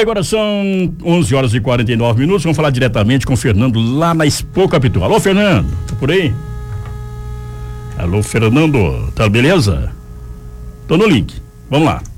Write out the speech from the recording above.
agora são 11h49. Vamos falar diretamente com o Fernando lá na Expo Capitu. Alô, Fernando, tá por aí? Alô, Fernando, tá beleza? Tô no link, vamos lá.